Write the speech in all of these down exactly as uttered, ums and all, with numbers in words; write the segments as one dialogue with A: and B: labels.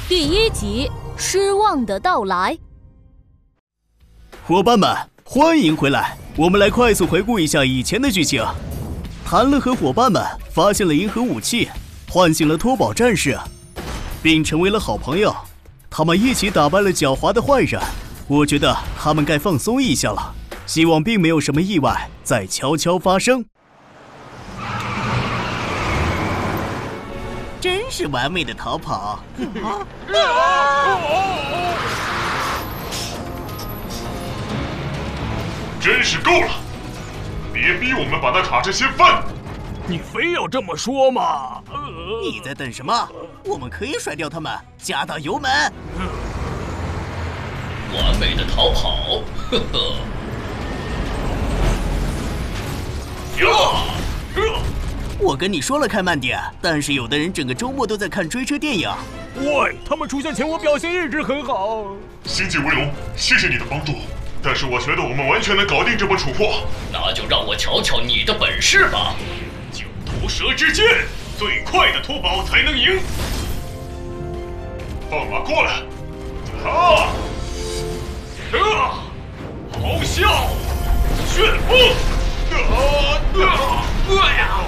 A: 第一集，失望的到来。
B: 伙伴们，欢迎回来！我们来快速回顾一下以前的剧情。谭乐和伙伴们发现了银河武器，唤醒了脱宝战士，并成为了好朋友。他们一起打败了狡猾的坏人。我觉得他们该放松一下了。希望并没有什么意外再悄悄发生。
C: 真是完美的逃跑！
D: 真是够了！别逼我们把他卡这些饭！
E: 你非要这么说吗？呃、
C: 你在等什么？我们可以甩掉他们，加大油门！
F: 完美的逃跑！呵呵。
D: 呀！
C: 我跟你说了开慢点，但是有的人整个周末都在看追车电影。
E: 喂，他们出现前我表现一直很好。
D: 星际威龙，谢谢你的帮助，但是我觉得我们完全能搞定这波楚破。
F: 那就让我瞧瞧你的本事吧！
D: 九头蛇之剑，最快的脱宝才能赢。放马过来！啊！啊！咆哮！旋风！啊啊！啊呀！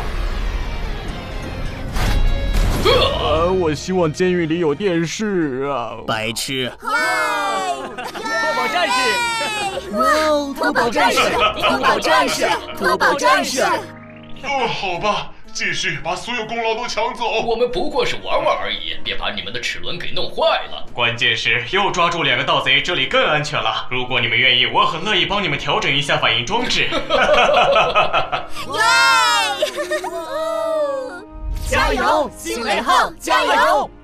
E: 呃，我希望监狱里有电视啊！
C: 白痴！
G: 脱
E: 宝战士！
G: 哇哦，脱宝战士！脱宝战士！脱宝战士！
D: 哦，好吧，继续把所有功劳都抢走。
F: 我们不过是玩玩而已，别把你们的齿轮给弄坏了。
H: 关键是又抓住两个盗贼，这里更安全了。如果你们愿意，我很乐意帮你们调整一下反应装置。
G: 耶！加油，新雷号！加油！